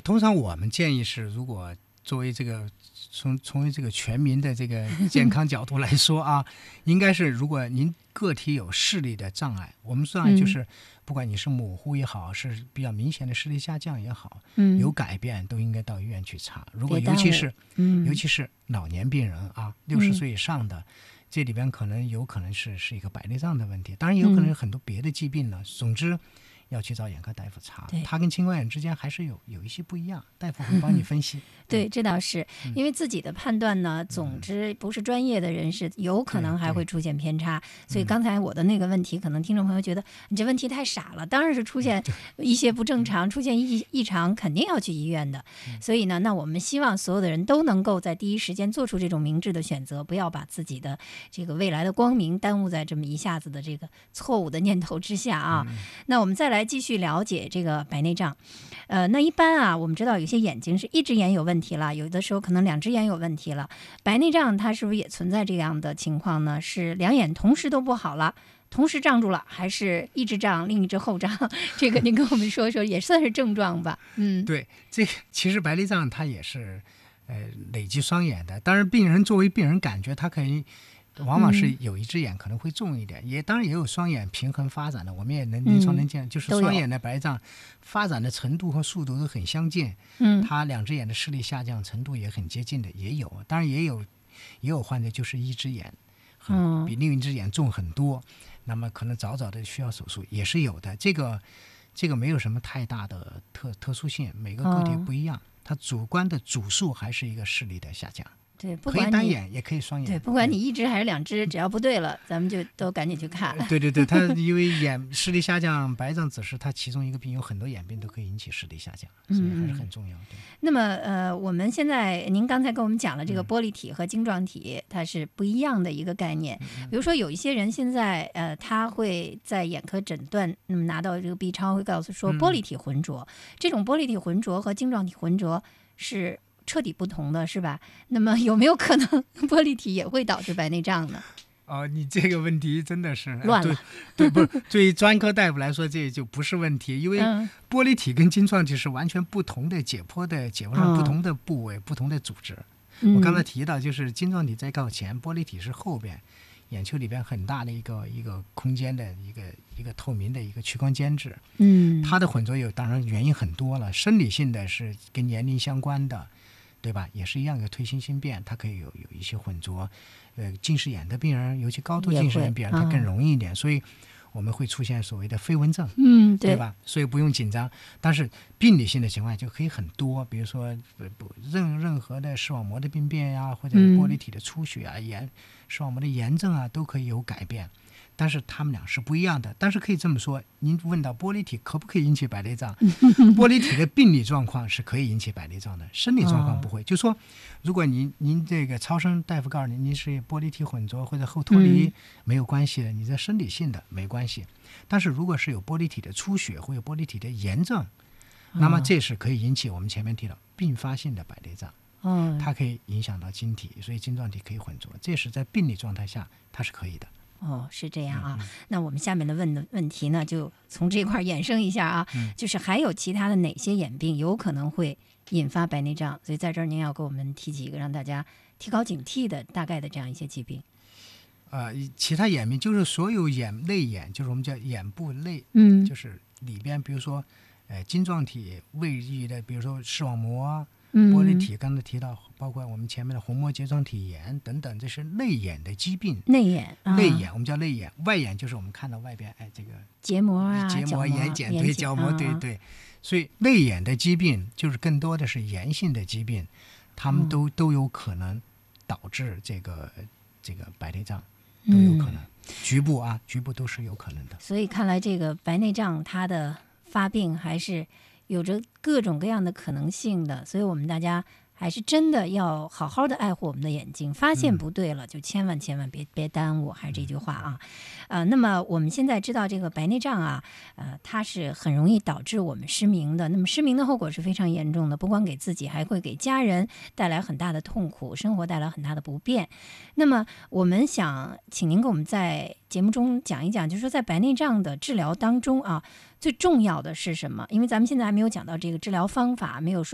通常我们建议是，如果作为这个从这个全民的这个健康角度来说啊，应该是如果您个体有视力的障碍，我们障碍就是不管你是模糊也好，是比较明显的视力下降也好，有改变都应该到医院去查。如果尤其是老年病人啊，60岁以上的，这里边有可能是一个白内障的问题，当然也有可能有很多别的疾病呢。总之要去找眼科大夫查，它跟青光眼之间还是有一些不一样，大夫会帮你分析。 对，这倒是因为自己的判断呢，总之不是专业的人士，有可能还会出现偏差。所以刚才我的那个问题，可能听众朋友觉得你这问题太傻了，当然是出现一些不正常，出现异常，肯定要去医院的。所以呢，那我们希望所有的人都能够在第一时间做出这种明智的选择，不要把自己的这个未来的光明耽误在这么一下子的这个错误的念头之下啊。那我们再来继续了解这个白内障。那一般啊，我们知道有些眼睛是一只眼有问题了，有的时候可能2只眼有问题了。白内障它是不是也存在这样的情况呢？是2眼同时都不好了，同时胀住了，还是一只胀另一只后胀？这个您跟我们说说，也算是症状吧。 对，这个其实白内障它也是累积双眼的，当然作为病人感觉它可以。往往是有一只眼可能会重一点，当然也有双眼平衡发展的，我们也临床能见，就是双眼的白内障发展的程度和速度都很相近，它2只眼的视力下降程度也很接近的，也有，当然也有患者就是一只眼比另一只眼重很多，那么可能早的需要手术也是有的，这个没有什么太大的特殊性，每个个体不一样，它主观的主诉还是一个视力的下降。 对，不管可以单眼也可以双眼。 对，不管你1只还是2只，只要不对了，咱们就都赶紧去看。 对，它因为视力下降，白内障只是它其中一个病，有很多眼病都可以引起视力下降，所以还是很重要。对。 那么我们现在您刚才跟我们讲了这个玻璃体和晶状体，它是不一样的一个概念。比如说有一些人现在他会在眼科诊断，拿到这个 B 超会告诉说玻璃体浑浊，这种玻璃体浑浊和晶状体浑浊是彻底不同的，是吧？那么有没有可能玻璃体也会导致白内障呢？ 你这个问题真的是乱了。 对，不是对于专科大夫来说，这就不是问题，因为玻璃体跟晶状体是完全不同的解剖上不同的部位、不同的组织。我刚才提到，就是晶状体在靠前，玻璃体是后边，眼球里边很大的一个空间的一个透明的一个屈光间质。它的混浊当然原因很多了，生理性的是跟年龄相关的。对吧？也是一样的退行性变，它可以有一些混浊。近视眼的病人，尤其高度近视眼病人，它更容易一点，所以我们会出现所谓的飞蚊症，对吧？所以不用紧张。但是病理性的情况就可以很多，比如说任何的视网膜的病变呀，或者玻璃体的出血啊、视网膜的炎症啊，都可以有改变。但是他们俩是不一样的。但是可以这么说，您问到玻璃体可不可以引起白内障？玻璃体的病理状况是可以引起白内障的，生理状况不会。就说如果您这个超声大夫告诉您是玻璃体混浊或者后脱离，没有关系的，你这生理性的没关系。但是如果是有玻璃体的出血或有玻璃体的炎症，那么这是可以引起我们前面提到并发性的白内障。它可以影响到晶体，所以晶状体可以混浊，这是在病理状态下它是可以的。 是这样啊。那我们下面的问题呢，就从这块衍生一下啊，就是还有其他的哪些眼病有可能会引发白内障？所以在这儿您要给我们提几个让大家提高警惕的大概的这样一些疾病。 其他眼病就是所有内眼，就是我们叫眼部内，就是里边比如说晶状体位于的，比如说视网膜玻璃体，刚才提到包括我们前面的虹膜睫状体炎等等，这是内眼的疾病。内眼我们叫内眼。外眼就是我们看到外边这个结膜啊、 眼睑对角膜，对。所以内眼的疾病就是更多的是炎性的疾病，他们都有可能导致这个白内障，都有可能。局部都是有可能的。 所以看来这个白内障它的发病还是有着各种各样的可能性的，所以我们大家还是真的要好好的爱护我们的眼睛，发现不对了就千万别耽误，还是这句话啊。那么我们现在知道这个白内障啊，它是很容易导致我们失明的。那么失明的后果是非常严重的，不光给自己，还会给家人带来很大的痛苦，生活带来很大的不便。那么我们想请您给我们在节目中讲一讲，就是说在白内障的治疗当中啊，最重要的是什么？因为咱们现在还没有讲到这个治疗方法，没有说